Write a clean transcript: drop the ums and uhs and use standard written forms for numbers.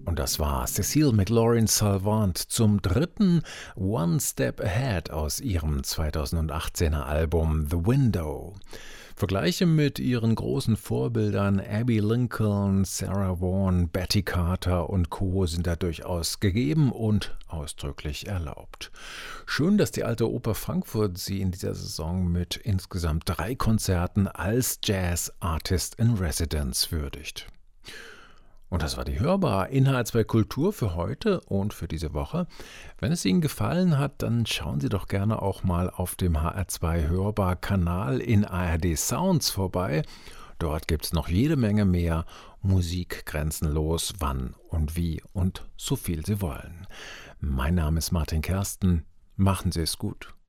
Und das war Cecile McLaurin-Salvant zum dritten One Step Ahead aus ihrem 2018er Album The Window. Vergleiche mit ihren großen Vorbildern Abbey Lincoln, Sarah Vaughan, Betty Carter und Co. sind da durchaus gegeben und ausdrücklich erlaubt. Schön, dass die Alte Oper Frankfurt sie in dieser Saison mit insgesamt 3 Konzerten als Jazz Artist in Residence würdigt. Und das war die Hörbar Inhaltswelt Kultur für heute und für diese Woche. Wenn es Ihnen gefallen hat, dann schauen Sie doch gerne auch mal auf dem HR2 Hörbar Kanal in ARD Sounds vorbei. Dort gibt es noch jede Menge mehr Musik grenzenlos, wann und wie und so viel Sie wollen. Mein Name ist Martin Kersten. Machen Sie es gut.